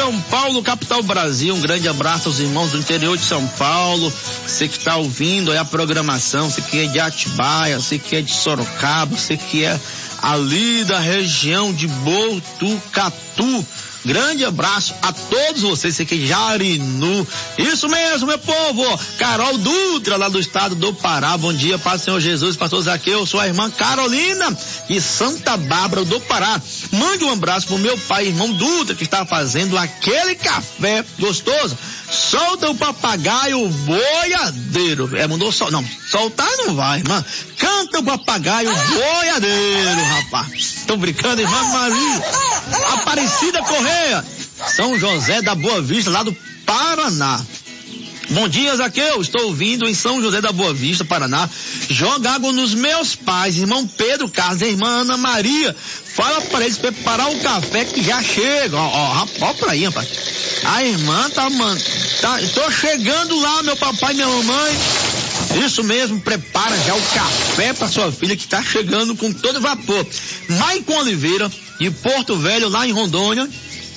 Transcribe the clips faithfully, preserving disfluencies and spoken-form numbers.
São Paulo, capital Brasil. Um grande abraço aos irmãos do interior de São Paulo. Você que está ouvindo aí a programação, você que é de Atibaia, você que é de Sorocaba, você que é ali da região de Botucatu. Grande abraço a todos vocês, você que é de Jarinu. Isso mesmo, meu povo. Carol Dutra, lá do estado do Pará. Bom dia, Paz do Senhor Jesus, pastor Zaqueu. Sou a irmã Carolina, de Santa Bárbara do Pará. Mande um abraço pro meu pai, irmão Dutra, que está fazendo aquele café gostoso. Solta o papagaio boiadeiro. É, mandou sol. Não, soltar não vai, irmã. Canta o papagaio boiadeiro, rapaz. Tô brincando, irmã Maria. Aparecida Correia, São José da Boa Vista, lá do Paraná. Bom dia, Zaqueu. Estou ouvindo em São José da Boa Vista, Paraná. Joga água nos meus pais, irmão Pedro Carlos e irmã Ana Maria. Fala para eles preparar o café que já chega. Ó, ó, ó pra aí, rapaz. A irmã tá, mano, tá, tô chegando lá, meu papai e minha mamãe. Isso mesmo, prepara já o café para sua filha que tá chegando com todo vapor. Maicon Oliveira, de Porto Velho, lá em Rondônia.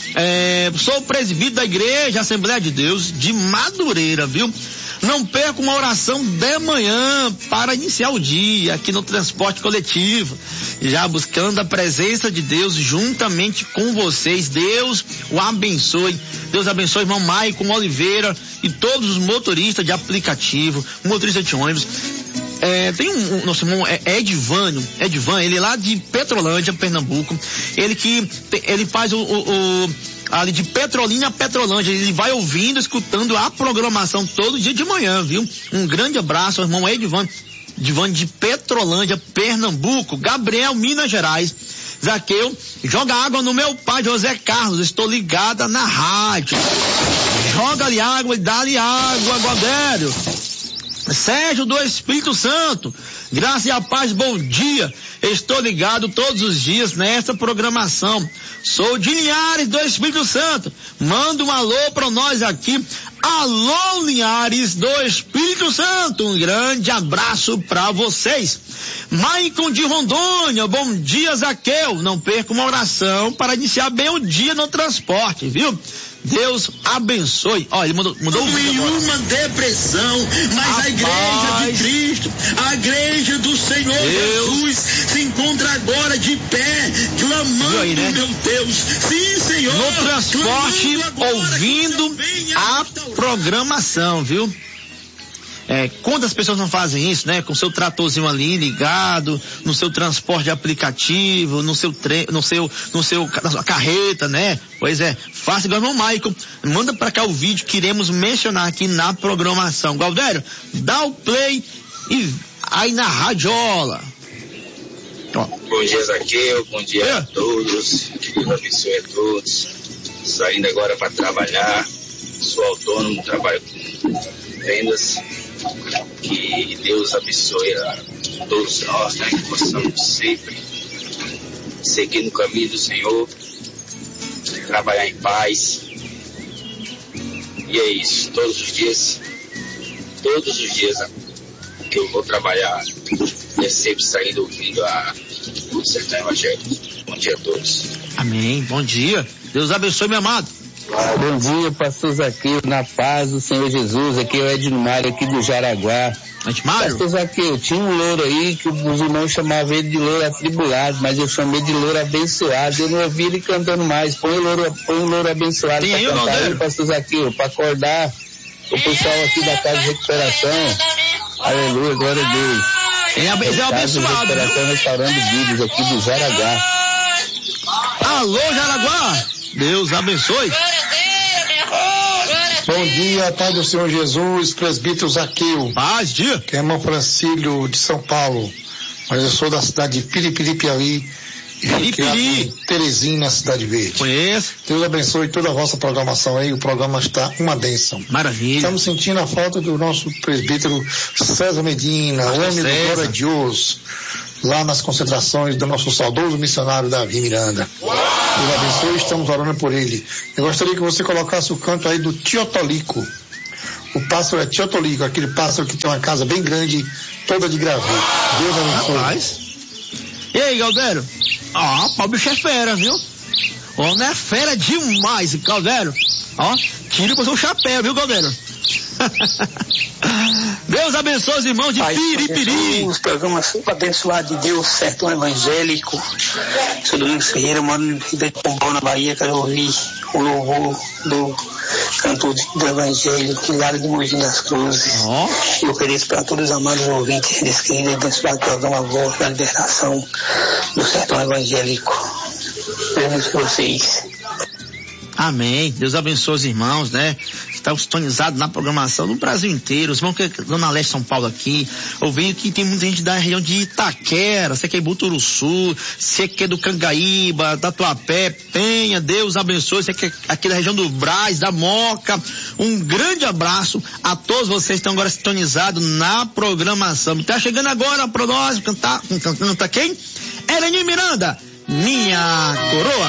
É, sou o presbítero da Igreja Assembleia de Deus de Madureira, viu? Não perca uma oração de manhã para iniciar o dia aqui no transporte coletivo, já buscando a presença de Deus juntamente com vocês. Deus o abençoe. Deus abençoe irmão Maicon Oliveira e todos os motoristas de aplicativo, motorista de ônibus. É, tem um, um nosso irmão é Edvânio, Edvan, ele é lá de Petrolândia, Pernambuco. Ele que ele faz o, o, o ali de Petrolina a Petrolândia. Ele vai ouvindo, escutando a programação todo dia de manhã, viu? Um grande abraço ao irmão Edvânio, Edvânio de Petrolândia, Pernambuco. Gabriel, Minas Gerais. Zaqueu, joga água no meu pai, José Carlos. Estou ligada na rádio. Joga-lhe água e dá-lhe água, Godério. Sérgio do Espírito Santo, graça e a paz, bom dia. Estou ligado todos os dias nessa programação. Sou de Linhares do Espírito Santo. Manda um alô para nós aqui. Alô, Linhares do Espírito Santo. Um grande abraço para vocês. Maicon de Rondônia, bom dia, Zaqueu. Não perca uma oração para iniciar bem o dia no transporte, viu? Deus abençoe. Olha, ele mandou, mandou um nenhuma depressão, mas Rapaz. a igreja de Cristo, a igreja do Senhor Deus. Jesus se encontra agora de pé, clamando, aí, né? Meu Deus, sim, Senhor, no transporte, ouvindo a programação, viu? É, quantas pessoas não fazem isso, né? Com seu tratorzinho ali ligado, no seu transporte de aplicativo, no seu tre... no seu, no seu, na sua carreta, né? Pois é, faça igual o irmão Maicon. Manda pra cá o vídeo que iremos mencionar aqui na programação. Galdério, dá o play e aí na radiola. Ó. Bom dia, Zaqueu, bom dia é. a todos, que Deus abençoe a todos. Saindo agora para trabalhar, sou autônomo, trabalho com vendas. Que Deus abençoe a todos nós, né? Que possamos sempre seguir no caminho do Senhor, trabalhar em paz. E é isso, todos os dias, todos os dias que eu vou trabalhar, é sempre saindo ouvindo a o Sertão Evangélico. Bom dia a todos. Amém, bom dia. Deus abençoe, meu amado. Bom dia, pastor Zaqueu, na paz do Senhor Jesus. Aqui é o Edmário, aqui do Jaraguá. Edmário? Pastor Zaqueu, tinha um louro aí que os irmãos chamavam ele de louro atribulado, mas eu chamei de louro abençoado. Eu não ouvi ele cantando mais. Põe o louro, põe o louro abençoado pra aí, cantar aí, pastor Zaqueu, pra acordar o pessoal aqui da Casa de Recuperação. Aleluia, glória a Deus. Ele é abençoado. Casa de Recuperação, restaurando vidas aqui do Jaraguá. Alô, Jaraguá. Deus abençoe. Bom dia, Pai do Senhor Jesus, presbítero Zaqueu. Paz, dia. Que é irmão Francílio de São Paulo, mas eu sou da cidade de Piripiri, Piauí. Piripiri. Teresina, Cidade Verde. Conheço. Deus abençoe toda a vossa programação aí, o programa está uma bênção. Maravilha. Estamos sentindo a falta do nosso presbítero César Medina, Nossa, homem César. do Glória de Deus, lá nas concentrações do nosso saudoso missionário Davi Miranda. Deus abençoe, estamos orando por ele. Eu gostaria que você colocasse o canto aí do Tiotolico. O pássaro é Tiotolico, aquele pássaro que tem uma casa bem grande, toda de gravura. Deus abençoe. Rapaz. E aí, Galdério? Ah, o bicho é fera, viu? Homem é fera demais, Caldeiro. Ó, tira com o seu chapéu, viu, Caldeiro? Deus abençoe os irmãos de Piripiri. Os programas abençoados de Deus, Sertão Evangélico. Sou Domingos Ferreira, moro em Rio de Pombal, na Bahia. Quero ouvir o louvor do cantor do Evangelho, Milagre de Mogi das Cruzes. Oh. Eu ofereço para todos os amados ouvintes desse querido e abençoado programa A Voz da Libertação do Sertão Evangélico. Deus abençoe vocês. Amém. Deus abençoe os irmãos, né? Que estão sintonizados na programação do Brasil inteiro. Os irmãos que estão na Leste São Paulo aqui, ouvindo que tem muita gente da região de Itaquera, você que é Buturuçu, você que é do Cangaíba, Tatuapé, Penha, Deus abençoe, você que é aqui da região do Brás, da Moca. Um grande abraço a todos vocês que estão agora sintonizados na programação. Tá chegando agora para nós cantar, cantando quem? Eleni Miranda, Minha Coroa.